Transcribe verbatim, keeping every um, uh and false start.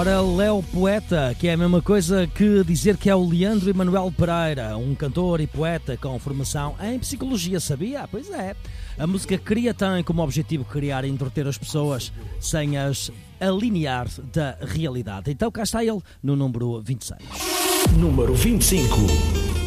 Ora, Léo Poeta, que é a mesma coisa que dizer que é o Leandro Emanuel Pereira, um cantor e poeta com formação em psicologia, sabia? Pois é. A música Cria tem como objetivo criar e entreter as pessoas sem as alinear da realidade. Então cá está ele, no número vinte e seis. Número vinte e cinco.